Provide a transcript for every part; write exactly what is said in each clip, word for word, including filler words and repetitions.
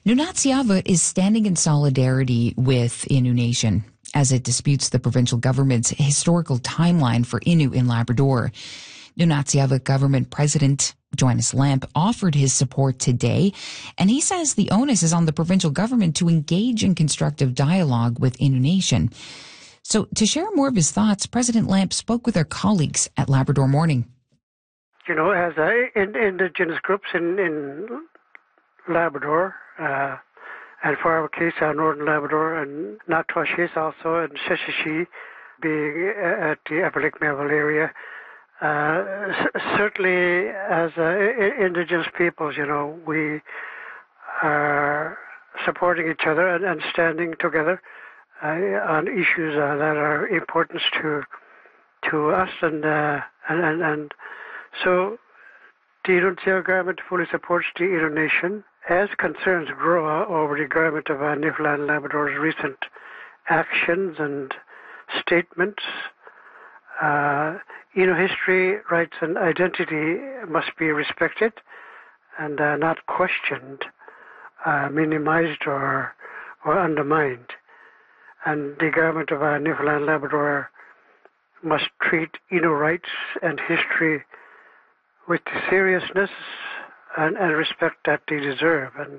Nunatsiavut is standing in solidarity with Innu Nation as it disputes the provincial government's historical timeline for Innu in Labrador. Nunatsiavut government president Joannes Lamp offered his support today, and he says the onus is on the provincial government to engage in constructive dialogue with Innu Nation. So to share more of his thoughts, President Lamp spoke with our colleagues at Labrador Morning. You know, as uh, in, Indigenous groups in, in Labrador, uh, and for our case, uh, Northern Labrador, and Natwashis also, and Shishishi, being at the Upper Lake Melville area, uh, c- certainly as uh, Indigenous peoples, you know, we are supporting each other and, and standing together uh, on issues uh, that are important to to us, and uh, and, and and so the Nuncio government fully supports the Innu Nation. As concerns grow over the government of uh, Newfoundland Labrador's recent actions and statements, uh, Innu history, rights, and identity must be respected and uh, not questioned, uh, minimized, or or undermined. And the government of uh, Newfoundland Labrador must treat Innu rights and history with the seriousness and, and respect that they deserve. And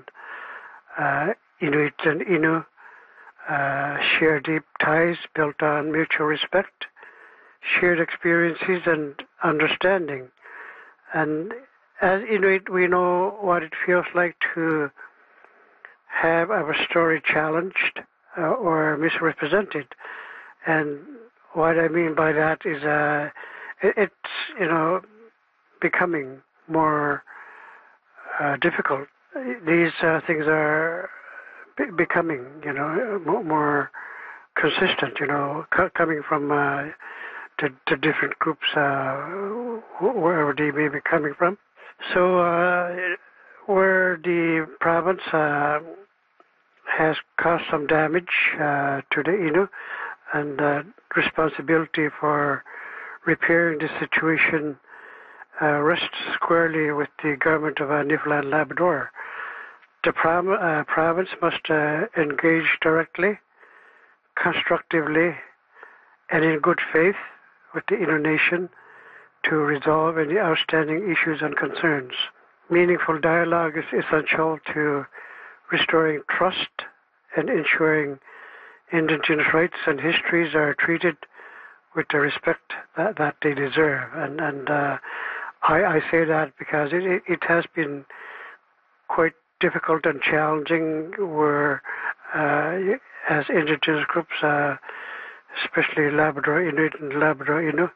uh, Inuit and Innu uh, share deep ties built on mutual respect, shared experiences, and understanding. And as Inuit, we know what it feels like to have our story challenged uh, or misrepresented. And what I mean by that is uh, it, it's, you know, becoming more uh, difficult. These uh, things are be- becoming, you know, more, more consistent, you know, c- coming from uh, to, to different groups, uh, wherever they may be coming from. So uh, where the province uh, has caused some damage uh, to the Innu, and uh, responsibility for repairing the situation uh, rests squarely with the government of uh, Newfoundland Labrador. The prom- uh, province must uh, engage directly, constructively, and in good faith with the Innu Nation to resolve any outstanding issues and concerns. Meaningful dialogue is essential to restoring trust and ensuring Indigenous rights and histories are treated with the respect that, that they deserve. And, and uh, I, I say that because it, it has been quite difficult and challenging where, uh, as Indigenous groups, uh, especially Labrador Inuit and Labrador Innu,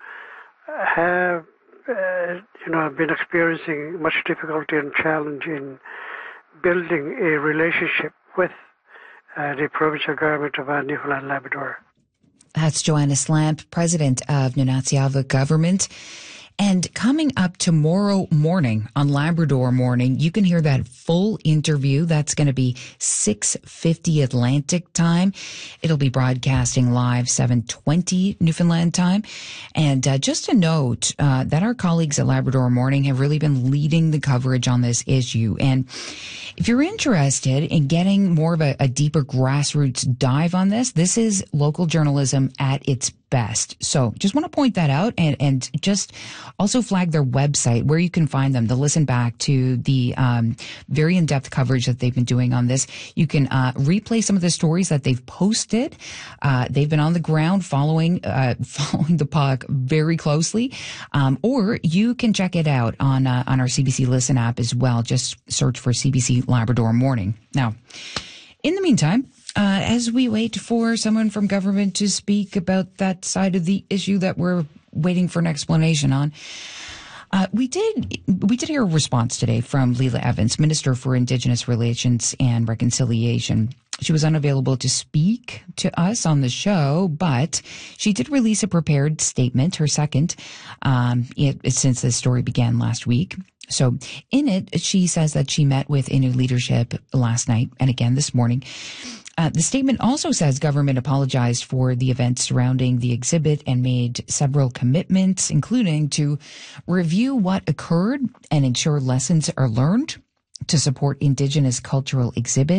have uh, you know, been experiencing much difficulty and challenge in building a relationship with Uh, the provincial government of uh, Newfoundland Labrador. That's Joannes Lamp, president of Nunatsiavut government. And coming up tomorrow morning on Labrador Morning, you can hear that full interview. That's going to be six fifty Atlantic time. It'll be broadcasting live seven twenty Newfoundland time. And uh, just a note uh, that our colleagues at Labrador Morning have really been leading the coverage on this issue. And if you're interested in getting more of a, a deeper grassroots dive on this, this is local journalism at its best. So just want to point that out, and, and just also flag their website where you can find them to listen back to the um, very in-depth coverage that they've been doing on this. You can uh, replay some of the stories that they've posted. Uh, they've been on the ground following uh, following the puck very closely, um, or you can check it out on uh, on our C B C Listen app as well. Just search for C B C Labrador Morning. Now, in the meantime, Uh, as we wait for someone from government to speak about that side of the issue that we're waiting for an explanation on, uh, we did we did hear a response today from Leela Evans, Minister for Indigenous Relations and Reconciliation. She was unavailable to speak to us on the show, but she did release a prepared statement, her second, um, it, since this story began last week. So in it, she says that she met with Innu leadership last night and again this morning. Uh, the statement also says government apologized for the events surrounding the exhibit and made several commitments, including to review what occurred and ensure lessons are learned to support Indigenous cultural exhibits.